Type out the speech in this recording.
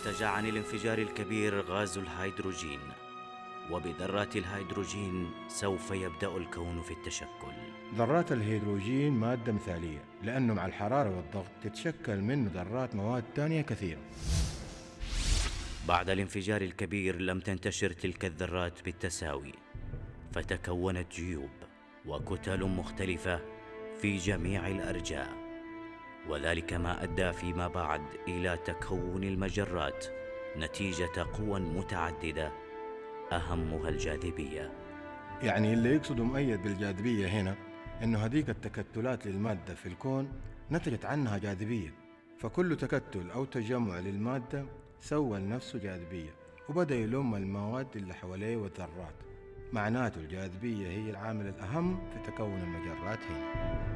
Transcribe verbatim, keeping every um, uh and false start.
نتج عن الانفجار الكبير غاز الهيدروجين، وبذرات الهيدروجين سوف يبدأ الكون في التشكل. ذرات الهيدروجين مادة مثالية لأنه مع الحرارة والضغط تتشكل منه ذرات مواد تانية كثيرة. بعد الانفجار الكبير لم تنتشر تلك الذرات بالتساوي، فتكونت جيوب وكتل مختلفة في جميع الأرجاء، وذلك ما أدى فيما بعد إلى تكون المجرات نتيجة قوى متعددة أهمها الجاذبية. يعني اللي يقصده مؤيد بالجاذبية هنا إنه هذيك التكتلات للمادة في الكون نتجت عنها جاذبية، فكل تكتل أو تجمع للمادة سوى لنفسه جاذبية وبدأ يلم المواد اللي حواليه والذرات. معناته الجاذبية هي العامل الأهم في تكون المجرات هنا.